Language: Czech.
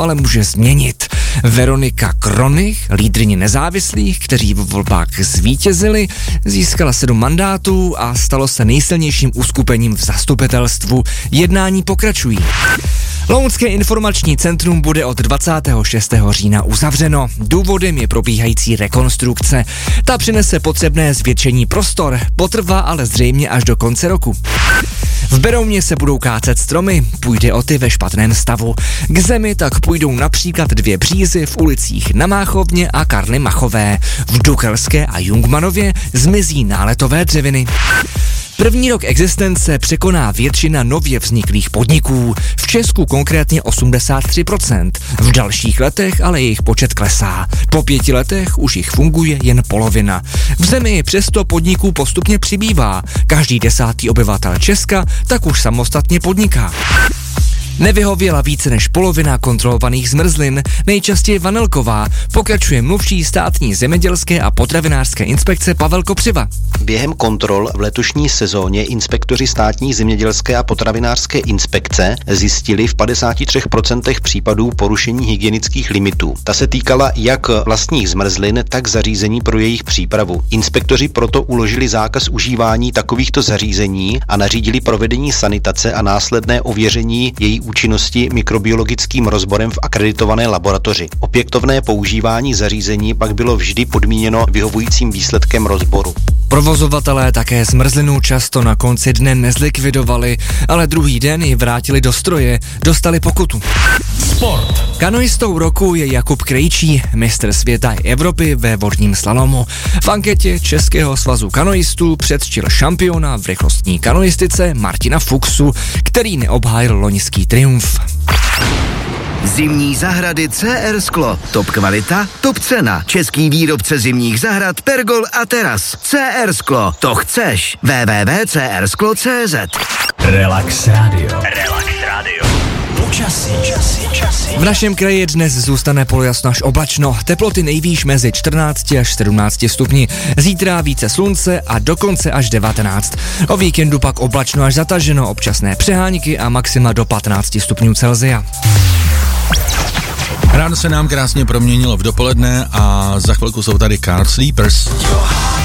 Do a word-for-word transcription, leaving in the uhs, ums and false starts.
ale může změnit. Veronika Kronich, lídryně nezávislých, kteří v volbách zvítězili, získala sedm mandátů a stalo se nejsilnějším uskupením v zastupitelstvu. Jednání pokračují. Lounské informační centrum bude od dvacátého šestého října uzavřeno. Důvodem je probíhající rekonstrukce. Ta přinese potřebné zvětšení prostor, potrvá ale zřejmě až do konce roku. V Berouně se budou kácet stromy, půjde o ty ve špatném stavu. K zemi tak půjdou například dvě břízy v ulicích na Máchovně a Karly Machové. V Dukelské a Jungmanově zmizí náletové dřeviny. První rok existence překoná většina nově vzniklých podniků, v Česku konkrétně osmdesát tři procent, v dalších letech ale jejich počet klesá. Po pěti letech už jich funguje jen polovina. V zemi přesto podniků postupně přibývá, každý desátý obyvatel Česka tak už samostatně podniká. Nevyhověla více než polovina kontrolovaných zmrzlin, nejčastěji vanilková, pokračuje mluvčí státní zemědělské a potravinářské inspekce Pavel Kopřiva. Během kontrol v letošní sezóně inspektoři státní zemědělské a potravinářské inspekce zjistili v padesáti třech procentech případů porušení hygienických limitů. Ta se týkala jak vlastních zmrzlin, tak zařízení pro jejich přípravu. Inspektoři proto uložili zákaz užívání takovýchto zařízení a nařídili provedení sanitace a následné ověření její účinnosti mikrobiologickým rozborem v akreditované laboratoři. Opětovné používání zařízení pak bylo vždy podmíněno vyhovujícím výsledkem rozboru. Provozovatelé také zmrzlinu často na konci dne nezlikvidovali, ale druhý den ji vrátili do stroje, dostali pokutu. Sport. Kanoistou roku je Jakub Krejčí, mistr světa i Evropy ve vodním slalomu. V anketě Českého svazu kanoistů předčil šampiona v rychlostní kanoistice Martina Fuchsu, který neobhájil loňský triumf. Zimní zahrady C R Sklo. Top kvalita, top cena. Český výrobce zimních zahrad Pergol a Teras. C R Sklo. To chceš. w w w tečka c r sklo tečka c z. Relax Radio. Relax Radio. Počasí. V našem kraji dnes zůstane polojasno až oblačno, teploty nejvýš mezi čtrnácti až sedmnácti stupni, zítra více slunce a dokonce až devatenáct. O víkendu pak oblačno až zataženo, občasné přehánky a maxima do patnácti stupňů Celsia. Ráno se nám krásně proměnilo v dopoledne a za chvilku jsou tady Car Sleepers.